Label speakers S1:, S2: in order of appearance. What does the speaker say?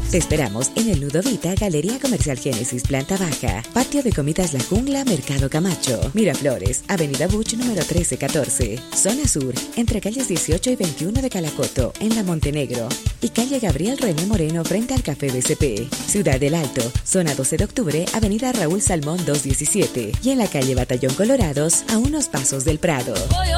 S1: Te esperamos en el Nudo Vita, Galería Comercial Génesis, planta baja, Patio de Comidas La Jungla, Mercado Camacho, Miraflores, Avenida Buch número 1314, Zona Sur, entre calles 18 y 21 de Calacoto, en La Montenegro, y calle Gabriel René Moreno frente al Café BCP. Ciudad del Alto, zona 12 de octubre, Avenida Raúl Salmón 217, y en la calle Batallón Colorados, a unos pasos del Prado.